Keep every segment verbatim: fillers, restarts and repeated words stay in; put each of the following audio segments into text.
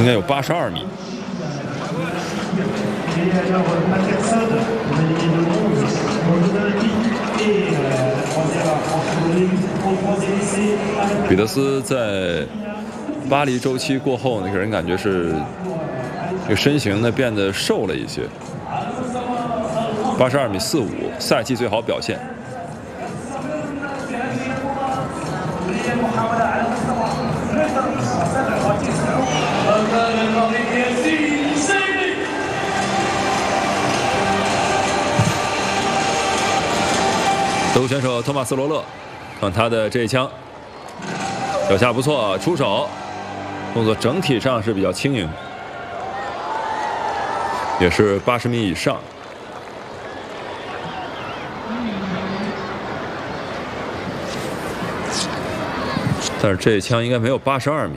应该有八十二米。彼得斯在巴黎周期过后呢，给人感觉是这个身形呢变得瘦了一些。八十二米四五，赛季最好表现。德国选手托马斯·罗勒，看他的这一枪，脚下不错，出手动作整体上是比较轻盈，也是八十米以上。但是这一枪应该没有八十二米。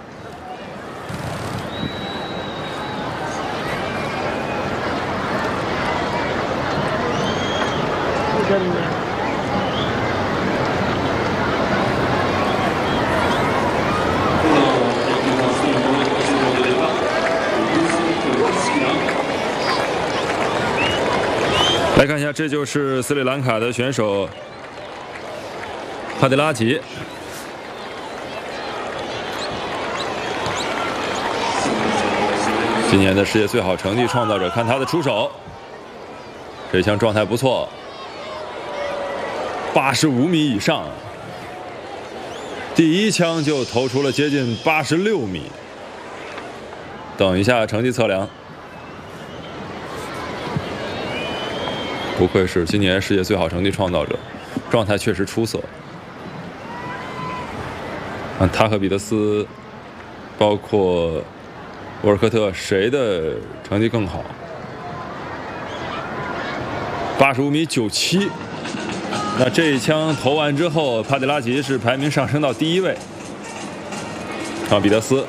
来看一下，这就是斯里兰卡的选手帕迪拉吉。今年的世界最好成绩创造者，看他的出手，这一枪状态不错，八十五米以上，第一枪就投出了接近八十六米。等一下成绩测量。不愧是今年世界最好成绩创造者，状态确实出色。啊，他和彼得斯，包括沃尔科特，谁的成绩更好？八十五米九七。那这一枪投完之后，帕迪拉吉是排名上升到第一位。看彼得斯，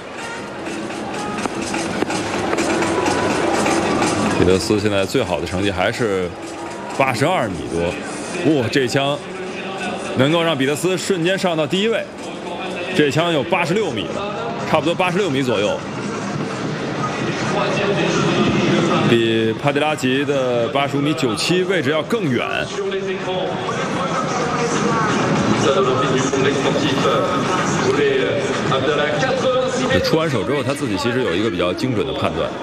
彼得斯现在最好的成绩还是八十二米多。哇，这一枪能够让彼得斯瞬间上到第一位。这一枪有八十六米，差不多八十六米左右，比帕迪拉吉的八十五米九七位置要更远。出完手之后，他自己其实有一个比较精准的判断。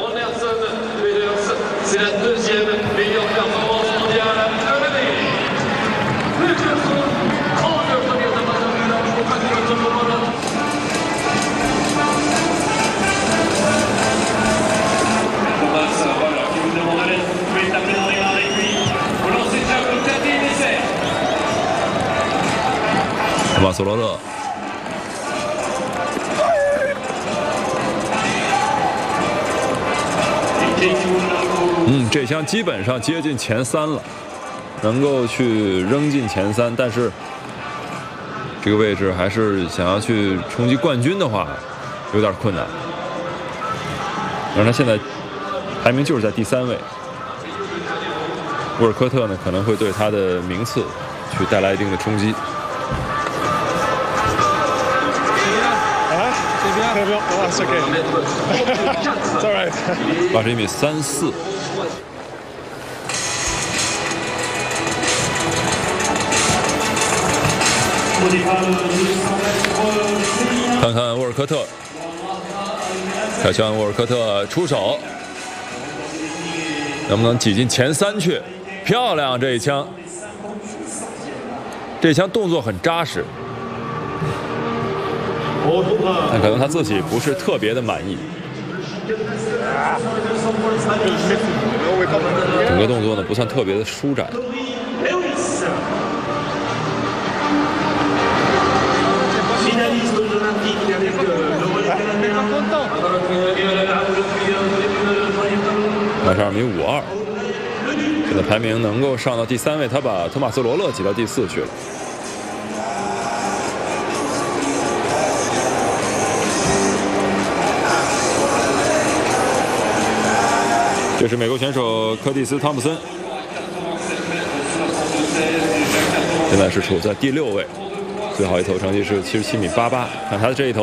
马索罗勒，嗯，这枪基本上接近前三了，能够去扔进前三，但是这个位置还是想要去冲击冠军的话，有点困难。而他现在排名就是在第三位，沃尔科特呢可能会对他的名次去带来一定的冲击。八十一米三四，看看沃尔科特，凯旋沃尔科特出手，能不能挤进前三去？漂亮，这一枪，这一枪动作很扎实。但可能他自己不是特别的满意，整个动作呢不算特别的舒展。八十二米五二，现在排名能够上到第三位，他把托马斯·罗勒挤到第四去了。这是美国选手柯蒂斯·汤普森，现在是处在第六位，最好一投成绩是七十七米八八。看他的这一投。